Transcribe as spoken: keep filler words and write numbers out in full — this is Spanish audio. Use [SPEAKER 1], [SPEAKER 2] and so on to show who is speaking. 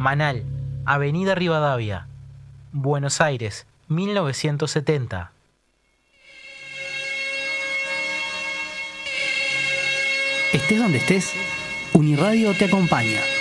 [SPEAKER 1] Manal, Avenida Rivadavia, Buenos Aires, mil novecientos setenta.
[SPEAKER 2] Estés donde estés, Uniradio te acompaña.